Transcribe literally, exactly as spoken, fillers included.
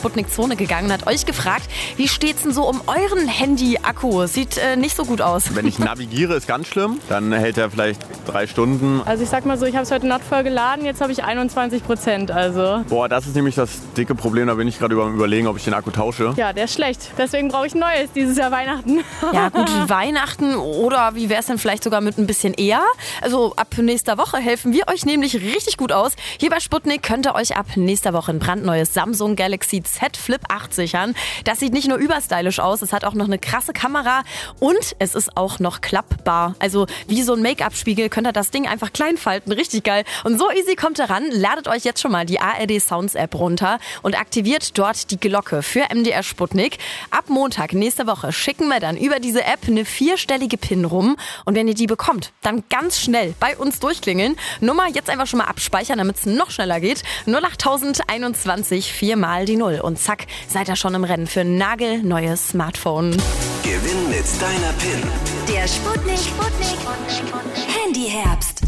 Sputnik Zone gegangen und hat euch gefragt, wie steht's denn so um euren Handy-Akku? Sieht äh, nicht so gut aus. Wenn ich navigiere, ist ganz schlimm. Dann hält er vielleicht drei Stunden. Also ich sag mal so, ich habe es heute Nacht voll geladen, jetzt habe ich einundzwanzig Prozent. Also. Boah, das ist nämlich das dicke Problem. Da bin ich gerade über Überlegen, ob ich den Akku tausche. Ja, der ist schlecht. Deswegen brauche ich ein neues dieses Jahr Weihnachten. Ja gut, Weihnachten oder wie wäre es denn vielleicht sogar mit ein bisschen eher? Also ab nächster Woche helfen wir euch nämlich richtig gut aus. Hier bei Sputnik könnt ihr euch ab nächster Woche ein brandneues Samsung Galaxy Z Flip acht sichern. Das sieht nicht nur überstylisch aus, es hat auch noch eine krasse Kamera und es ist auch noch klappbar. Also wie so ein Make-up-Spiegel könnt ihr das Ding einfach klein falten. Richtig geil. Und so easy kommt ihr ran. Ladet euch jetzt schon mal die A R D Sounds App runter und aktiviert dort die Glocke für M D R Sputnik. Ab Montag nächste Woche schicken wir dann über diese App eine vierstellige PIN rum. Und wenn ihr die bekommt, dann ganz schnell bei uns durchklingeln. Nummer jetzt einfach schon mal abspeichern, damit es noch schneller geht. null acht einundzwanzig, vier mal die Null. Und zack, seid ihr schon im Rennen für ein nagelneues Smartphone. Gewinn mit deiner PIN. Der Sputnik, Sputnik. Handyherbst.